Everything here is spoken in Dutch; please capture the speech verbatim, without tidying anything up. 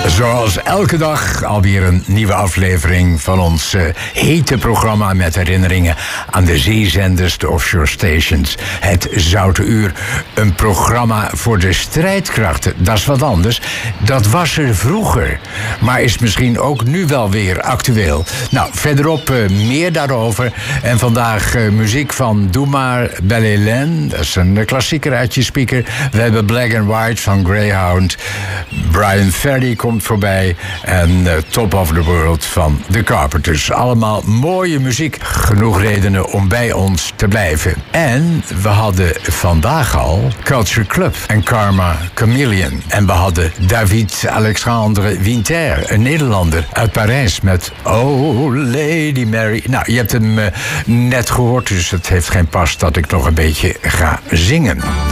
Zoals elke dag alweer een nieuwe aflevering van ons uh, hete programma met herinneringen aan de zeezenders, de offshore stations. Het Zoute Uur, een programma voor de strijdkrachten. Dat is wat anders. Dat was er vroeger, maar is misschien ook nu wel weer actueel. Nou, verderop uh, meer daarover. En vandaag uh, muziek van Doe maar Belle Hélène. Dat is een uh, klassieker uit je speaker. We hebben Black and White van Greyhound. Brian Ferry komt voorbij. En uh, Top of the World van The Carpenters. Allemaal mooie muziek. Genoeg redenen om bij ons te blijven. En we hadden vandaag al Culture Club en Karma Chameleon. En we hadden David Alexandre Winter, een Nederlander uit Parijs met Oh Lady Mary. Nou, je hebt hem uh, net gehoord, dus het heeft geen pas dat ik nog een beetje ga zingen.